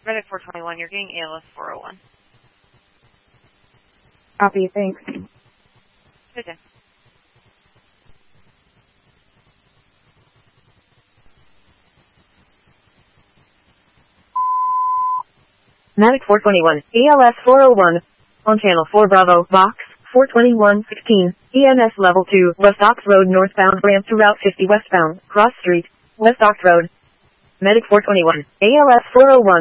Medic 421, you're getting ALS 401. Copy, thanks. Good day. Medic 421, ALS 401, on channel 4 Bravo, box 42116, EMS level 2, West Ox Road northbound ramp to Route 50 westbound, cross street, West Ox Road. Medic 421, ALS 401.